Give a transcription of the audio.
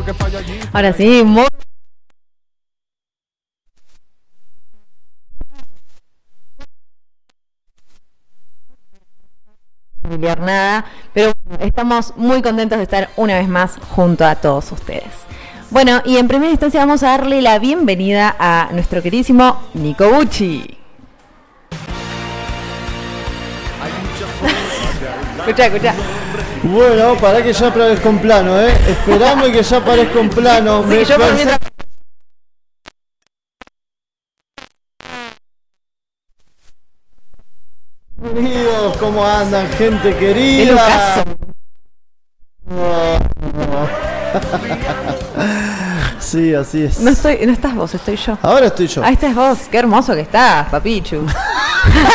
Ahora sí, muy familiar nada, pero estamos muy contentos de estar una vez más junto a todos ustedes. Bueno, y en primera instancia vamos a darle la bienvenida a nuestro queridísimo Nico Bucci. Escucha. Bueno, para que ya aparezca en plano, Esperamos que ya aparezca en plano. Sí, yo por mientras... Bienvenidos, ¿cómo andan, gente querida? Sí, así es. No estás vos, estoy yo. Ahora estoy yo. Ahí estás vos, qué hermoso que estás, papichu.